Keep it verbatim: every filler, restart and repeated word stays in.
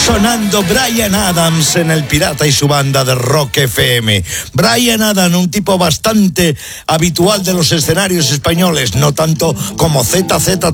Sonando Bryan Adams en El Pirata y su banda de Rock F M. Bryan Adams, un tipo bastante habitual de los escenarios españoles, no tanto como Z Z